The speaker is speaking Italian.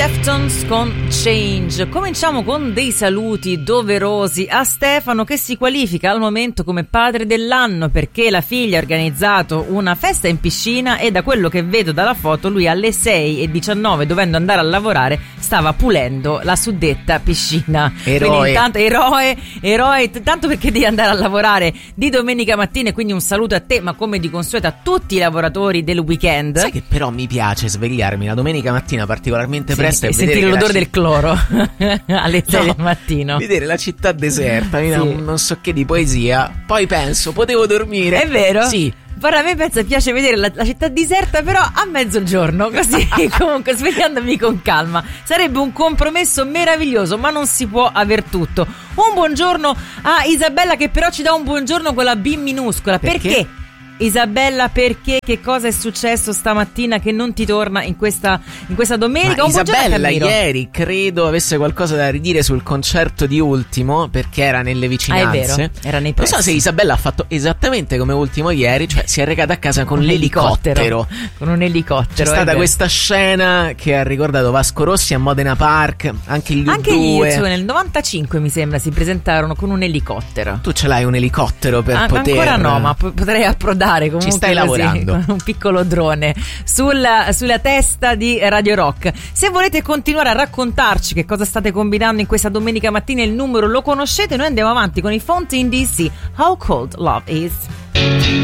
Deftones con Change. Cominciamo con dei saluti doverosi a Stefano, che si qualifica al momento come padre dell'anno perché la figlia ha organizzato una festa in piscina e da quello che vedo dalla foto lui alle 6:19, dovendo andare a lavorare, stava pulendo la suddetta piscina. Eroe. Intanto, eroe, tanto perché devi andare a lavorare di domenica mattina, e quindi un saluto a te, ma come di consueto a tutti i lavoratori del weekend. Sai che però mi piace svegliarmi la domenica mattina particolarmente presto e sentire l'odore del cloro alle 6 del mattino, vedere la città deserta, mi dà Sì. non so che di poesia. Poi penso, potevo dormire. È vero? Sì. Guarda, a me piace vedere la città deserta, però a mezzogiorno, così comunque svegliandomi con calma. Sarebbe un compromesso meraviglioso, ma non si può aver tutto. Un buongiorno a Isabella, che però ci dà un buongiorno con la B minuscola. Perché? Isabella, perché? Che cosa è successo stamattina che non ti torna in questa domenica? Ma Un buongiorno a Isabella Camilo. ieri credo avesse qualcosa da ridire sul concerto di Ultimo, perché era nelle vicinanze. È vero, era nei Non pressi. so se Isabella ha fatto esattamente come Ultimo ieri, cioè si è recata a casa con l'elicottero. Con un elicottero. C'è stata questa scena che ha ricordato Vasco Rossi a Modena Park, anche gli Anche gli U2. U2 nel 95 mi sembra si presentarono con un elicottero. Tu ce l'hai un elicottero per poter... Ancora no, ma potrei approdare comunque. Ci stai così, lavorando. con un piccolo drone sulla testa di Radio Rock. Se volete continuare a raccontarci che cosa state combinando in questa domenica mattina, il numero lo conoscete. Noi andiamo avanti con i Fonti in DC. How Cold Love Is.